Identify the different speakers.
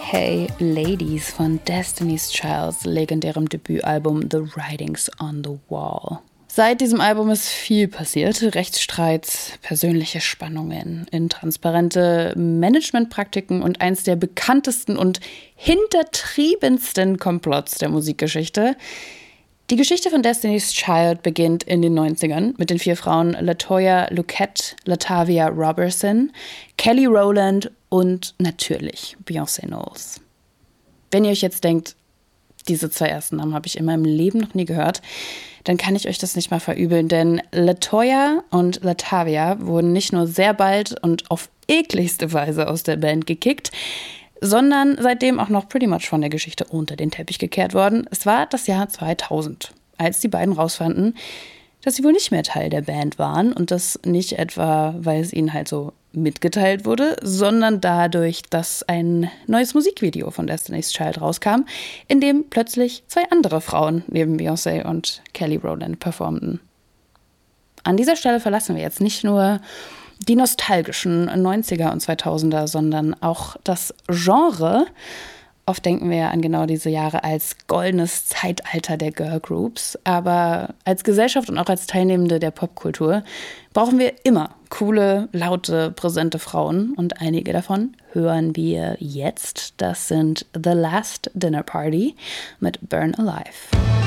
Speaker 1: Hey Ladies von Destiny's Child's legendärem Debütalbum The Writings on the Wall. Seit diesem Album ist viel passiert. Rechtsstreits, persönliche Spannungen, intransparente Managementpraktiken und eins der bekanntesten und hintertriebensten Komplotts der Musikgeschichte. Die Geschichte von Destiny's Child beginnt in den 90ern mit den 4 Frauen LaToya Luckett, Latavia Robertson, Kelly Rowland und natürlich Beyoncé Knowles. Wenn ihr euch jetzt denkt, diese 2 ersten Namen habe ich in meinem Leben noch nie gehört, dann kann ich euch das nicht mal verübeln, denn LaToya und Latavia wurden nicht nur sehr bald und auf ekligste Weise aus der Band gekickt, sondern seitdem auch noch pretty much von der Geschichte unter den Teppich gekehrt worden. Es war das Jahr 2000, als die beiden rausfanden, dass sie wohl nicht mehr Teil der Band waren und das nicht etwa, weil es ihnen halt so mitgeteilt wurde, sondern dadurch, dass ein neues Musikvideo von Destiny's Child rauskam, in dem plötzlich 2 andere Frauen neben Beyoncé und Kelly Rowland performten. An dieser Stelle verlassen wir jetzt nicht nur die nostalgischen 90er und 2000er, sondern auch das Genre. Oft denken wir ja an genau diese Jahre als goldenes Zeitalter der Girlgroups. Aber als Gesellschaft und auch als Teilnehmende der Popkultur brauchen wir immer coole, laute, präsente Frauen. Und einige davon hören wir jetzt. Das sind The Last Dinner Party mit Burn Alive.